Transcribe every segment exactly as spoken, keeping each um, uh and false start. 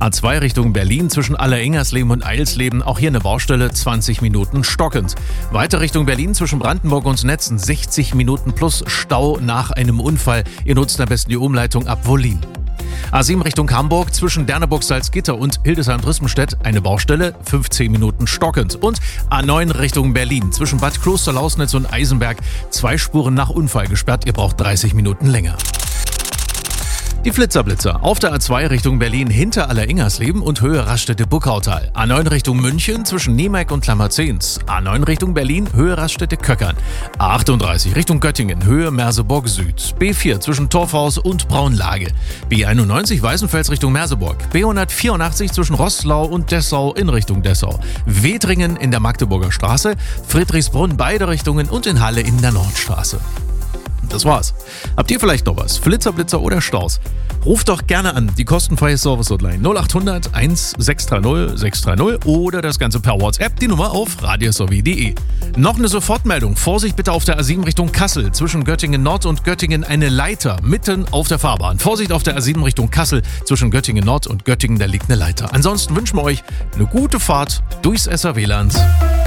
A zwei Richtung Berlin zwischen Alleringersleben und Eilsleben. Auch hier eine Baustelle, zwanzig Minuten stockend. Weiter Richtung Berlin zwischen Brandenburg und Netzen, sechzig Minuten plus Stau nach einem Unfall. Ihr nutzt am besten die Umleitung ab Wollin. A sieben Richtung Hamburg zwischen Derneburg-Salzgitter und Hildesheim-Drüssenstedt eine Baustelle, fünfzehn Minuten stockend. Und A neun Richtung Berlin zwischen Bad Klosterlausnitz und Eisenberg, zwei Spuren nach Unfall gesperrt. Ihr braucht dreißig Minuten länger. Die Flitzerblitzer auf der A zwei Richtung Berlin hinter Alleringersleben und Höhe Raststätte-Buckautal. A neun Richtung München zwischen Niemeck und Klammerzehns. A neun Richtung Berlin, Höhe Raststätte-Köckern. A achtunddreißig Richtung Göttingen, Höhe Merseburg Süd. B vier zwischen Torfhaus und Braunlage. B einundneunzig Weißenfels Richtung Merseburg. B hundertvierundachtzig zwischen Roßlau und Dessau in Richtung Dessau. Wedringen in der Magdeburger Straße. Friedrichsbrunn beide Richtungen und in Halle in der Nordstraße. Das war's. Habt ihr vielleicht noch was? Flitzer, Blitzer oder Staus? Ruft doch gerne an, die kostenfreie Service-Hotline null acht hundert sechs drei null sechs drei null oder das Ganze per WhatsApp, die Nummer auf radiosw punkt de. Noch eine Sofortmeldung. Vorsicht bitte auf der A sieben Richtung Kassel. Zwischen Göttingen Nord und Göttingen eine Leiter mitten auf der Fahrbahn. Vorsicht auf der A sieben Richtung Kassel. Zwischen Göttingen Nord und Göttingen, da liegt eine Leiter. Ansonsten wünschen wir euch eine gute Fahrt durchs S R W-Land.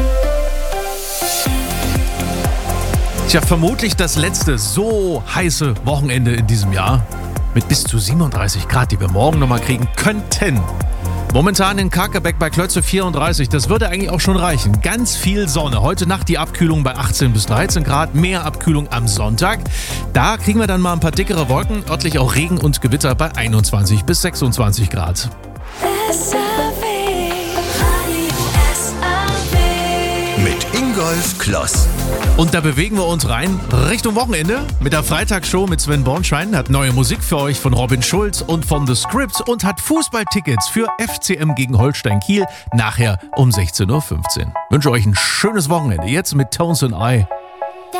Tja, vermutlich das letzte so heiße Wochenende in diesem Jahr mit bis zu siebenunddreißig Grad, die wir morgen nochmal kriegen könnten. Momentan in Karkebeck bei Klötze vierunddreißig, das würde eigentlich auch schon reichen. Ganz viel Sonne. Heute Nacht die Abkühlung bei achtzehn bis dreizehn Grad, mehr Abkühlung am Sonntag. Da kriegen wir dann mal ein paar dickere Wolken, örtlich auch Regen und Gewitter bei einundzwanzig bis sechsundzwanzig Grad. S R W, Radio S R W. Mit Ingolf Kloss. Und da bewegen wir uns rein Richtung Wochenende mit der Freitagsshow mit Sven Bornschein. Hat neue Musik für euch von Robin Schulz und von The Script und hat Fußballtickets für F C M gegen Holstein Kiel nachher um sechzehn Uhr fünfzehn. Wünsche euch ein schönes Wochenende. Jetzt mit Tones and I.